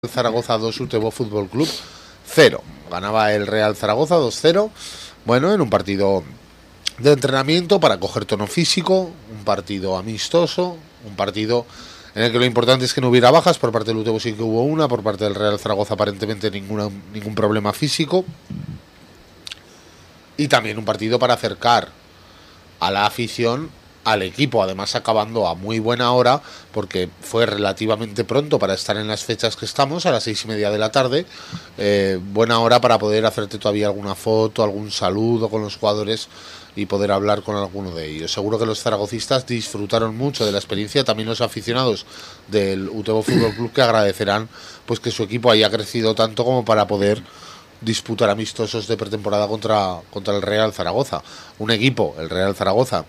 Zaragoza 2, Utebo Fútbol Club 0. Ganaba el Real Zaragoza 2-0. Bueno, en un partido de entrenamiento para coger tono físico, un partido amistoso, un partido en el que lo importante es que no hubiera bajas. Por parte del Utebo sí que hubo una, por parte del Real Zaragoza aparentemente ningún problema físico. Y también un partido para acercar a la afición al equipo, además acabando a muy buena hora, porque fue relativamente pronto para estar en las fechas que estamos, a las 6:30 de la tarde. Buena hora para poder hacerte todavía alguna foto, algún saludo con los jugadores y poder hablar con alguno de ellos. Seguro que los zaragocistas disfrutaron mucho de la experiencia, también los aficionados del Utebo Fútbol Club, que agradecerán pues que su equipo haya crecido tanto como para poder disputar amistosos de pretemporada contra el Real Zaragoza. Un equipo, el Real Zaragoza,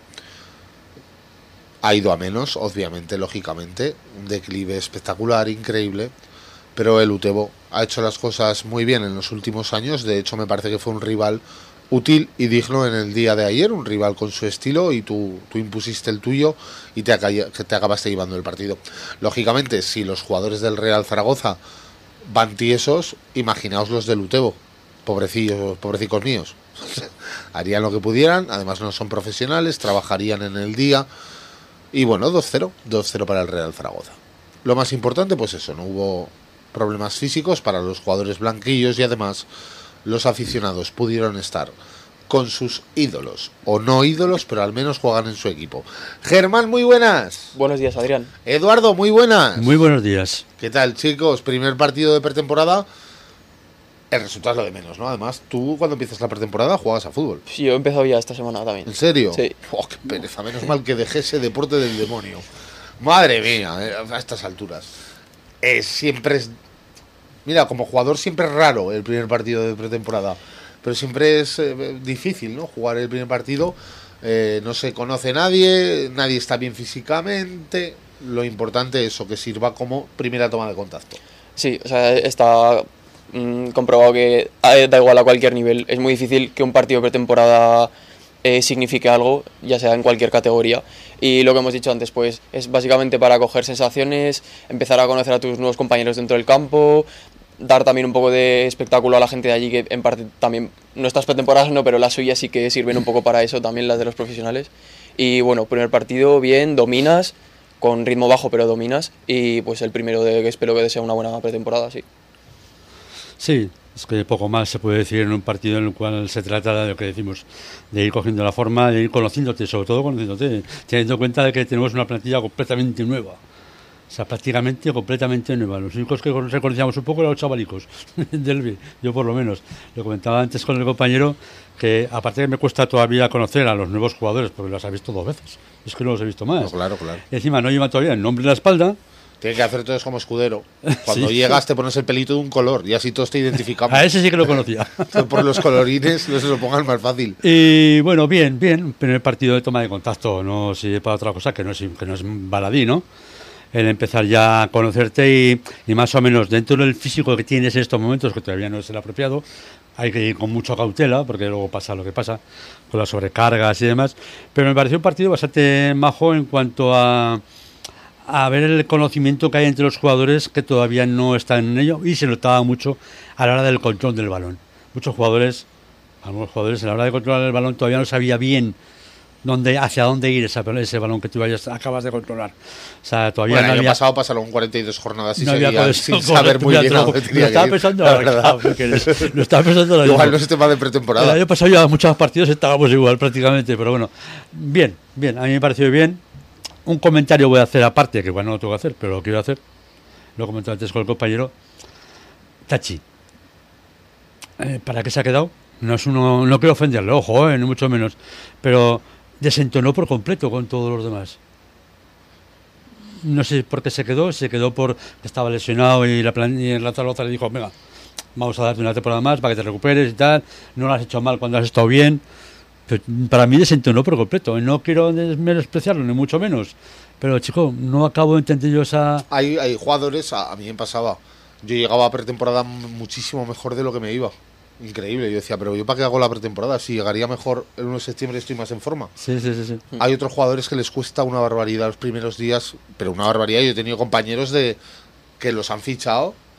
ha ido a menos, obviamente, lógicamente, un declive espectacular, increíble, pero el Utebo ha hecho las cosas muy bien en los últimos años. De hecho, me parece que fue un rival útil y digno en el día de ayer, un rival con su estilo, y tú impusiste el tuyo y te acabaste llevando el partido. Lógicamente, si los jugadores del Real Zaragoza van tiesos, imaginaos los del Utebo, pobrecicos míos. Harían lo que pudieran, además no son profesionales, trabajarían en el día. Y bueno, 2-0 para el Real Zaragoza. Lo más importante, pues eso, no hubo problemas físicos para los jugadores blanquillos y además los aficionados pudieron estar con sus ídolos, o no ídolos, pero al menos juegan en su equipo. Germán, muy buenas. Buenos días, Adrián. Eduardo, muy buenas. Muy buenos días. ¿Qué tal, chicos? Primer partido de pretemporada. El resultado es lo de menos, ¿no? Además, tú cuando empiezas la pretemporada juegas a fútbol. Sí, yo he empezado ya esta semana también. ¿En serio? Sí. Oh, qué pereza, menos mal que dejé ese deporte del demonio. Madre mía, a estas alturas. Siempre es... Mira, como jugador siempre es raro el primer partido de pretemporada, pero siempre es difícil, ¿no? Jugar el primer partido, no se conoce nadie está bien físicamente. Lo importante es eso, que sirva como primera toma de contacto. Sí, o sea, está comprobado que da igual a cualquier nivel. Es muy difícil que un partido de pretemporada signifique algo, ya sea en cualquier categoría. Y lo que hemos dicho antes, pues es básicamente para coger sensaciones, empezar a conocer a tus nuevos compañeros dentro del campo, dar también un poco de espectáculo a la gente de allí, que en parte también nuestras pretemporadas no, pero las suyas sí que sirven un poco para eso, también las de los profesionales. Y bueno, primer partido bien, dominas, con ritmo bajo pero dominas, y pues el primero que espero que sea una buena pretemporada, sí. Sí, es que poco más se puede decir en un partido en el cual se trata de lo que decimos, de ir cogiendo la forma, de ir conociéndote, sobre todo conociéndote, teniendo en cuenta de que tenemos una plantilla completamente nueva. O sea, prácticamente completamente nueva. Los únicos que reconocíamos un poco eran los chavalicos del B, yo por lo menos. Lo comentaba antes con el compañero, que aparte que me cuesta todavía conocer a los nuevos jugadores, porque los he visto 2 veces, es que no los he visto más. No, claro. Y encima no llevan todavía el nombre en la espalda. Tiene que hacer todos como Escudero. Cuando Sí. llegas te pones el pelito de un color y así todos te identificamos. A ese sí que lo conocía. Por los colorines no se lo pongan más fácil. Y bueno, bien. Primer partido de toma de contacto, no sirve para otra cosa que no es baladí, ¿no? El empezar ya a conocerte y más o menos dentro del físico que tienes en estos momentos, que todavía no es el apropiado, hay que ir con mucha cautela, porque luego pasa lo que pasa, con las sobrecargas y demás. Pero me pareció un partido bastante majo en cuanto a ver el conocimiento que hay entre los jugadores, que todavía no están en ello, y se notaba mucho a la hora del control del balón. Algunos jugadores a la hora de controlar el balón todavía no sabía bien hacia dónde ir ese balón que tú acabas de controlar. O sea, todavía bueno, no el año había... pasado pasaron 42 jornadas y no había seguían sin saber muy bien a dónde tenía lo estaba que ir, pensando la ahora, verdad. Lo estaba pensando Igual no es tema de pretemporada. El año pasado ya muchos partidos estábamos igual prácticamente, pero bueno, bien, a mí me pareció bien. Un comentario voy a hacer aparte, que igual no lo tengo que hacer, pero lo quiero hacer. Lo comenté antes con el compañero. Tachi, ¿para qué se ha quedado? No quiero ofenderle, ojo, ni mucho menos, pero desentonó por completo con todos los demás. No sé por qué se quedó porque estaba lesionado y la Zaragoza le dijo, venga, vamos a darte una temporada más para que te recuperes y tal, no lo has hecho mal cuando has estado bien. Pero para mí desentonó por completo, no quiero menospreciarlo, ni mucho menos, pero chico, no acabo de entender yo esa... Hay jugadores, a mí me pasaba, yo llegaba a pretemporada muchísimo mejor de lo que me iba. Increíble, yo decía, pero ¿yo para qué hago la pretemporada? Si llegaría mejor el 1 de septiembre estoy más en forma. Sí. Hay otros jugadores que les cuesta una barbaridad los primeros días, pero una barbaridad. Yo he tenido compañeros que los han fichado